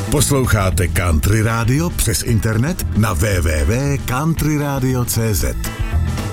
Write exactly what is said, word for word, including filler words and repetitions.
Posloucháte Country Radio přes internet na w w w tečka country radio tečka c z.